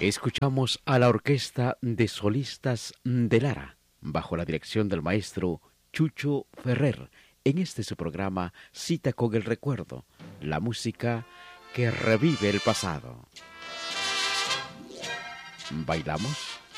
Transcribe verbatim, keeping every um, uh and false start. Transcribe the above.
Escuchamos a la Orquesta de Solistas de Lara, bajo la dirección del maestro Chucho Ferrer, en este su programa Cita con el Recuerdo, la música que revive el pasado. ¿Bailamos?